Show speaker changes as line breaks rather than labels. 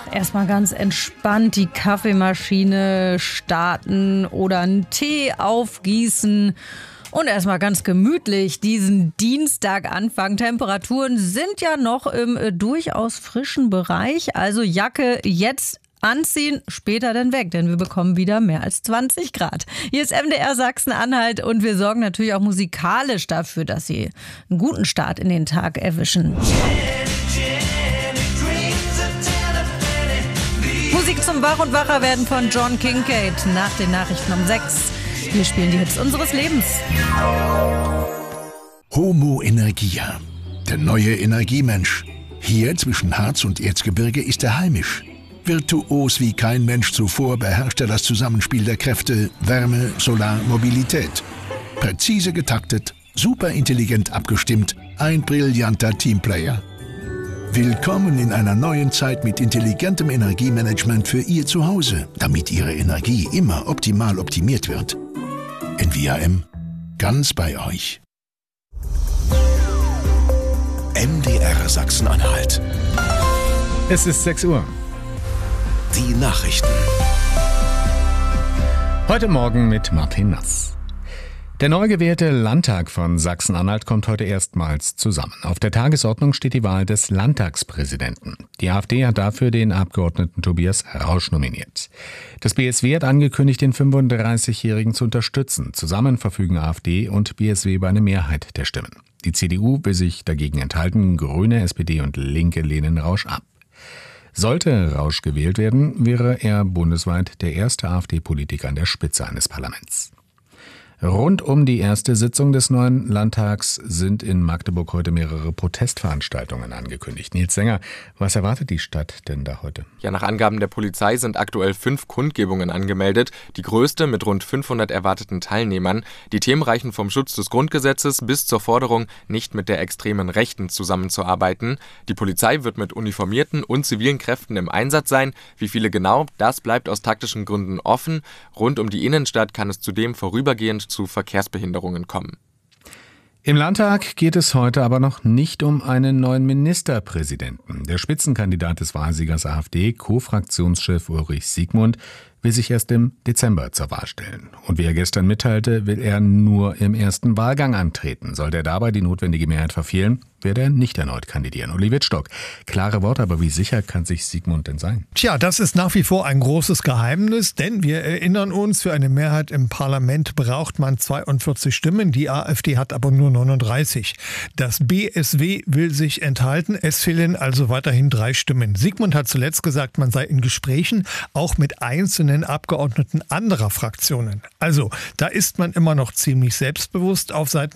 erstmal ganz entspannt die Kaffeemaschine starten oder einen Tee aufgießen und erstmal ganz gemütlich diesen Dienstag anfangen. Temperaturen sind ja noch im durchaus frischen Bereich, also Jacke jetzt anziehen, später dann weg, denn wir bekommen wieder mehr als 20 Grad. Hier ist MDR Sachsen-Anhalt und wir sorgen natürlich auch musikalisch dafür, dass Sie einen guten Start in den Tag erwischen. Musik zum Wach- und Wacherwerden von John Kincade nach den Nachrichten um 6. Wir spielen die Hits unseres Lebens.
Homo Energia, der neue Energiemensch. Hier zwischen Harz und Erzgebirge ist er heimisch. Virtuos wie kein Mensch zuvor beherrscht er das Zusammenspiel der Kräfte Wärme, Solar, Mobilität. Präzise getaktet, superintelligent abgestimmt, ein brillanter Teamplayer. Willkommen in einer neuen Zeit mit intelligentem Energiemanagement für Ihr Zuhause, damit Ihre Energie immer optimal optimiert wird. NVIM, ganz bei euch.
MDR Sachsen-Anhalt.
Es ist 6 Uhr.
Die Nachrichten.
Heute Morgen mit Martin Nass. Der neu gewählte Landtag von Sachsen-Anhalt kommt heute erstmals zusammen. Auf der Tagesordnung steht die Wahl des Landtagspräsidenten. Die AfD hat dafür den Abgeordneten Tobias Rausch nominiert. Das BSW hat angekündigt, den 35-Jährigen zu unterstützen. Zusammen verfügen AfD und BSW über eine Mehrheit der Stimmen. Die CDU will sich dagegen enthalten. Grüne, SPD und Linke lehnen Rausch ab. Sollte Rausch gewählt werden, wäre er bundesweit der erste AfD-Politiker an der Spitze eines Parlaments. Rund um die erste Sitzung des neuen Landtags sind in Magdeburg heute mehrere Protestveranstaltungen angekündigt. Nils Sänger, was erwartet die Stadt denn da heute?
Ja, nach Angaben der Polizei sind aktuell 5 Kundgebungen angemeldet. Die größte mit rund 500 erwarteten Teilnehmern. Die Themen reichen vom Schutz des Grundgesetzes bis zur Forderung, nicht mit der extremen Rechten zusammenzuarbeiten. Die Polizei wird mit uniformierten und zivilen Kräften im Einsatz sein. Wie viele genau, das bleibt aus taktischen Gründen offen. Rund um die Innenstadt kann es zudem vorübergehend zu Verkehrsbehinderungen kommen.
Im Landtag geht es heute aber noch nicht um einen neuen Ministerpräsidenten. Der Spitzenkandidat des Wahlsiegers AfD, Co-Fraktionschef Ulrich Siegmund, will sich erst im Dezember zur Wahl stellen. Und wie er gestern mitteilte, will er nur im ersten Wahlgang antreten. Sollte er dabei die notwendige Mehrheit verfehlen, werde er nicht erneut kandidieren. Uli Wittstock, klare Worte, aber wie sicher kann sich Siegmund denn sein?
Tja, das ist nach wie vor ein großes Geheimnis, denn wir erinnern uns, für eine Mehrheit im Parlament braucht man 42 Stimmen, die AfD hat aber nur 39. Das BSW will sich enthalten, es fehlen also weiterhin 3 Stimmen. Siegmund hat zuletzt gesagt, man sei in Gesprächen, auch mit einzelnen Abgeordneten anderer Fraktionen. Also, da ist man immer noch ziemlich selbstbewusst auf Seiten